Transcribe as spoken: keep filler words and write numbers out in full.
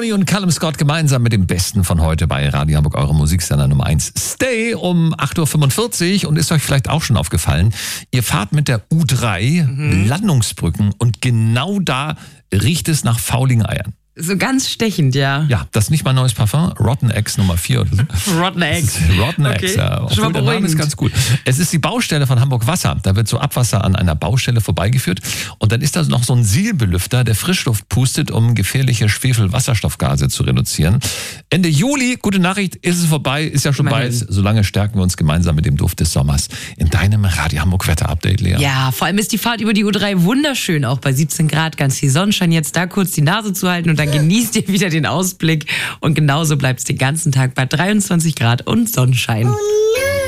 Tony und Callum Scott gemeinsam mit dem Besten von heute bei Radio Hamburg, eure Musiksender Nummer eins. Stay um acht Uhr fünfundvierzig und ist euch vielleicht auch schon aufgefallen, ihr fahrt mit der U drei mhm. Landungsbrücken und genau da riecht es nach fauligen Eiern. So ganz stechend, ja. Ja, das ist nicht mein neues Parfum. Rotten Eggs Nummer vier oder so. Rotten Eggs. Rotten okay. Eggs, ja. Schon mal der Name ist ganz cool. Es ist die Baustelle von Hamburg Wasser. Da wird so Abwasser an einer Baustelle vorbeigeführt. Und dann ist da noch so ein Sielbelüfter, der Frischluft pustet, um gefährliche Schwefelwasserstoffgase zu reduzieren. Ende Juli, gute Nachricht, ist es vorbei, ist ja schon bald. Solange stärken wir uns gemeinsam mit dem Duft des Sommers in deinem Radio Hamburg Wetter-Update, Lea. Ja, vor allem ist die Fahrt über die U drei wunderschön. Auch bei siebzehn Grad, ganz viel Sonnenschein. Jetzt da kurz die Nase zu halten und dann genießt ihr wieder den Ausblick. Und genauso bleibt es den ganzen Tag bei dreiundzwanzig Grad und Sonnenschein. Oh